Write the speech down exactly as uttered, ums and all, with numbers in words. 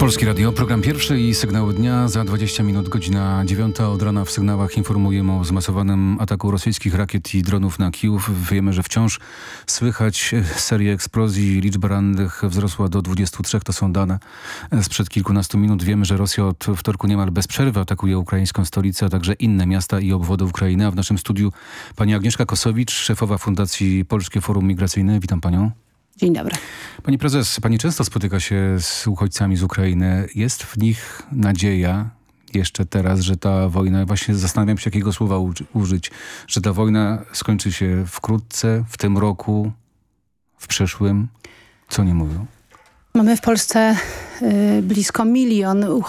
Polskie Radio, program pierwszy i sygnały dnia. Za dwadzieścia minut, godzina dziewiąta. Od rana w sygnałach informujemy o zmasowanym ataku rosyjskich rakiet i dronów na Kijów. Wiemy, że wciąż słychać serię eksplozji. Liczba rannych wzrosła do dwudziestu trzech. To są dane sprzed kilkunastu minut. Wiemy, że Rosja od wtorku niemal bez przerwy atakuje ukraińską stolicę, a także inne miasta i obwody Ukrainy. A w naszym studiu pani Agnieszka Kosowicz, szefowa Fundacji Polskie Forum Migracyjne. Witam panią. Dzień dobry. Pani prezes, pani często spotyka się z uchodźcami z Ukrainy. Jest w nich nadzieja jeszcze teraz, że ta wojna, właśnie zastanawiam się, jakiego słowa użyć, że ta wojna skończy się wkrótce, w tym roku, w przyszłym? Co nie mówią? Mamy w Polsce y, blisko milion